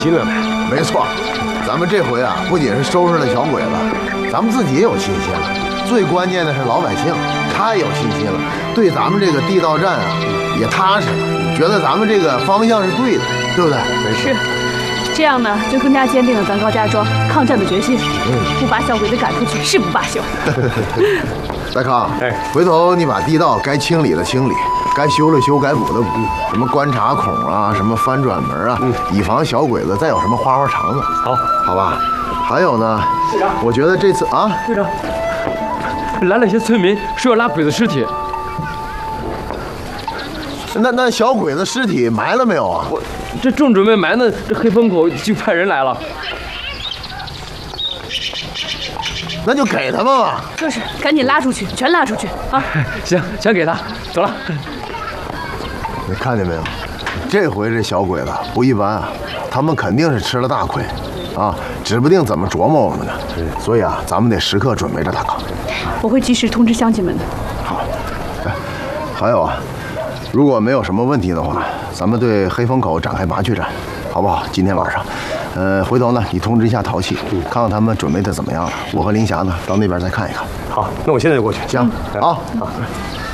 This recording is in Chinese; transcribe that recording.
心了没？ 没错，咱们这回啊，不仅是收拾了小鬼子，咱们自己也有信心了。最关键的是老百姓，他也有信心了，对咱们这个地道战啊也踏实了，觉得咱们这个方向是对的，对不对？ 是，这样呢就更加坚定了咱高家庄抗战的决心。不把小鬼子赶出去是不罢休。 大康， 哎， 回头你把地道该清理的清理，该修的修，该补的补，什么观察孔啊，什么翻转门啊，以防小鬼子再有什么花花肠子。 好， 好吧。还有呢，我觉得这次啊， 队长，来了一些村民说要拉鬼子尸体。 那小鬼子尸体埋了没有啊？ 这正准备埋呢，这黑风口就派人来了。 那就给他们吧。 就是，赶紧拉出去，全拉出去啊！ 行，全给他，走了。 你看见没有？这回这小鬼子不一般啊，他们肯定是吃了大亏，啊，指不定怎么琢磨我们呢。所以啊，咱们得时刻准备着大康。 我会及时通知乡亲们的。 好，哎，还有啊，如果没有什么问题的话，咱们对黑风口展开麻雀战，好不好？今天晚上，回头呢，你通知一下淘气，看看他们准备的怎么样了。我和林霞呢，到那边再看一看。 好，那我现在就过去。 行，好。 好。